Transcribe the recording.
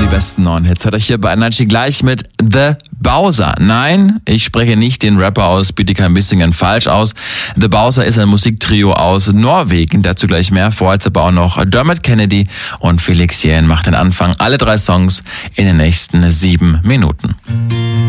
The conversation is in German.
die besten 9 Hits hat er hier bei Energy gleich mit The Bowser. Nein, ich spreche nicht den Rapper aus Bietigheim Bissingen falsch aus. The Bowser ist ein Musiktrio aus Norwegen. Dazu gleich mehr. Vorher aber auch noch Dermot Kennedy und Felix Jähn macht den Anfang. Alle 3 Songs in den nächsten 7 Minuten.